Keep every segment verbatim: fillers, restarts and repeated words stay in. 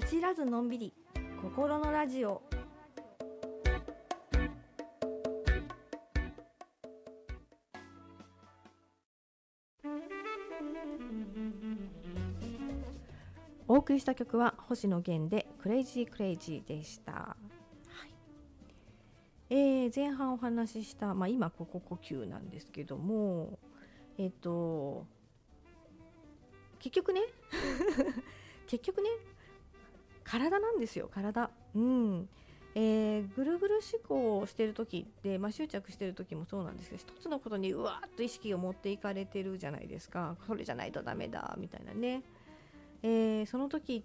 走らずのんびり心のラジオ。お送りした曲は星野源でクレイジークレイジーでした。はい。えー、前半お話しした、まあ、今ここ呼吸なんですけども、えっと結局ね結局ね体なんですよ。体、うんえー、ぐるぐる思考をしている時って、まあ、執着している時もそうなんですけど、一つのことにうわーっと意識を持っていかれてるじゃないですか。それじゃないとダメだみたいなね。えー、その時って、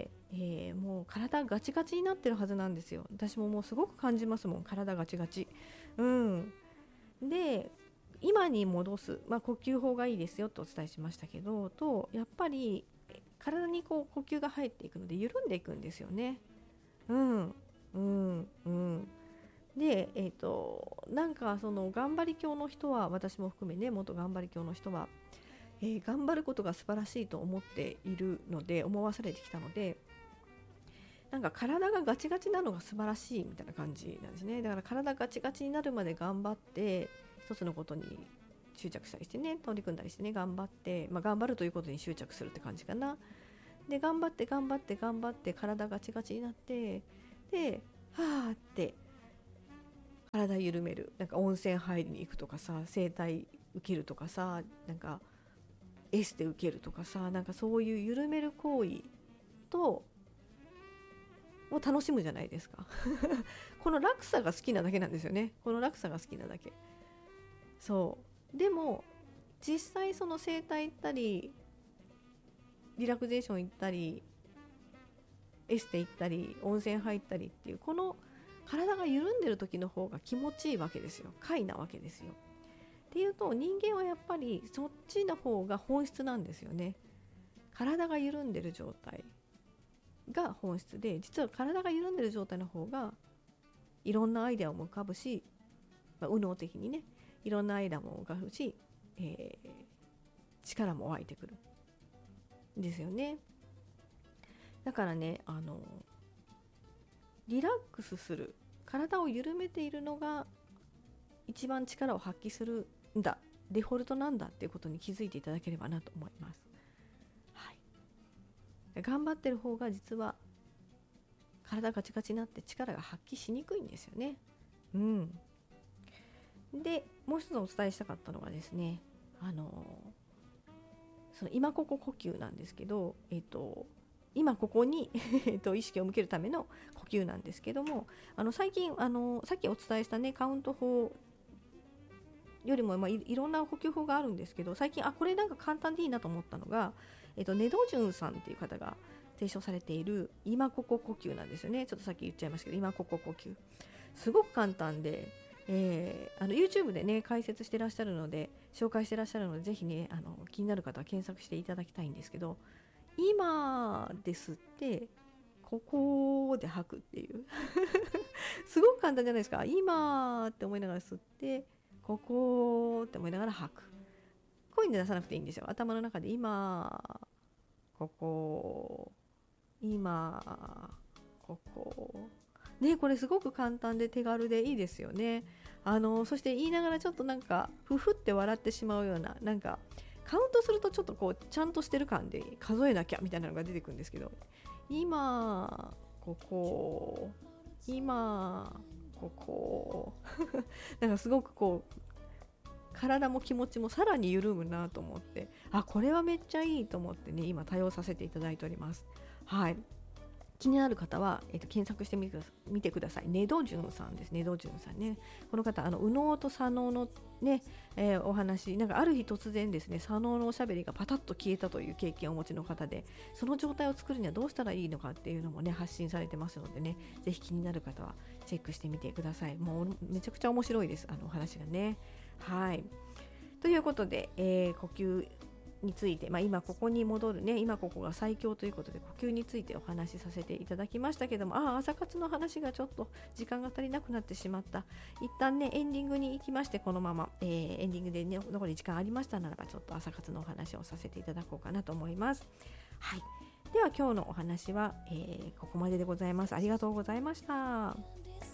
えー、もう体ガチガチになってるはずなんですよ。私ももうすごく感じますもん、体ガチガチ。うんで今に戻す、まあ、呼吸法がいいですよとお伝えしましたけど、とやっぱり体にこう呼吸が入っていくので緩んでいくんですよね。うんうんうんで、えーと、なんかその頑張り教の人は、私も含めね、元頑張り教の人は、えー、頑張ることが素晴らしいと思っているので、思わされてきたので、なんか体がガチガチなのが素晴らしいみたいな感じなんですね。だから体ガチガチになるまで頑張って一つのことに執着したりしてね、取り組んだりしてね、頑張って、まあ、頑張るということに執着するって感じかな。で頑張って頑張って頑張って体ガチガチになって、ではーって体緩める、なんか温泉入りに行くとかさ、整体受けるとかさ、なんかエステ受けるとかさ、なんかそういう緩める行為とを楽しむじゃないですかこの落差が好きなだけなんですよね。この落差が好きなだけ。そうでも実際その整体行ったりリラクゼーション行ったりエステ行ったり温泉入ったりっていう、この体が緩んでる時の方が気持ちいいわけですよ。快なわけですよ。っていうと、人間はやっぱりそっちの方が本質なんですよね。体が緩んでる状態が本質で、実は体が緩んでる状態の方がいろんなアイデアも浮かぶし、まあ、右脳的にね、いろんなアイデアも浮かぶし、えー、力も湧いてくるんですよね。だからね、あのリラックスする、体を緩めているのが一番力を発揮するんだ、デフォルトなんだっていうことに気づいていただければなと思います。はい、頑張ってる方が実は体がガチガチになって力が発揮しにくいんですよね。うん。で、もう一つお伝えしたかったのがですね、あのその今ここ呼吸なんですけど、えっと今ここにえっと意識を向けるための呼吸なんですけども、あの最近あのさっきお伝えしたねカウント法よりも、まあ、い, いろんな呼吸法があるんですけど、最近あこれなんか簡単でいいなと思ったのが、えっと、ネドジュンさんっていう方が提唱されている今ここ呼吸なんですよね。ちょっとさっき言っちゃいましたけど、今ここ呼吸すごく簡単で、えー、あの YouTube でね解説してらっしゃるので、紹介してらっしゃるので、ぜひねあの気になる方は検索していただきたいんですけど、今ですってここで吐くっていうすごく簡単じゃないですか。今って思いながら吸って、ここって思いながら吐く。声に出さなくていいんですよ。頭の中で今ここ今ここね、これすごく簡単で手軽でいいですよね。あのそして言いながらちょっとなんかふふって笑ってしまうような、なんかカウントするとちょっとこうちゃんとしてる感で数えなきゃみたいなのが出てくるんですけど、今ここ今ここなんかすごくこう体も気持ちもさらに緩むなと思って、あこれはめっちゃいいと思ってね、今対応させていただいております。はい、気になる方は、えー、と検索してみてください。見てください。ネドジュンさんです。ネドジュンさんね。この方、あの右脳と左脳のね、えー、お話、なんかある日突然ですね、左脳のおしゃべりがパタッと消えたという経験をお持ちの方で、その状態を作るにはどうしたらいいのかっていうのもね発信されてますのでね、ぜひ気になる方はチェックしてみてください。もうめちゃくちゃ面白いです、あのお話がね。はい。ということで、えー、呼吸について、まあ、今ここに戻るね、今ここが最強ということで呼吸についてお話しさせていただきましたけども、ああ朝活の話がちょっと時間が足りなくなってしまった。一旦ねエンディングに行きまして、このまま、えー、エンディングでね残り時間ありましたならば、ちょっと朝活のお話をさせていただこうかなと思います。はい、では今日のお話は、えーここまででございます。ありがとうございました。